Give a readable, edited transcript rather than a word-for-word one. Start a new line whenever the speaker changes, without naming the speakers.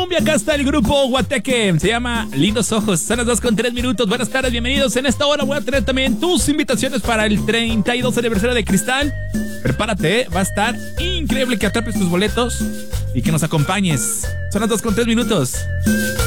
cumbia, acá está el grupo Guateque. Se llama Lindos Ojos. Son las 2:03. Buenas tardes, bienvenidos. En esta hora voy a tener también tus invitaciones para el 32 aniversario de Cristal. Prepárate, va a estar increíble que atrapes tus boletos y que nos acompañes. Son las 2:03.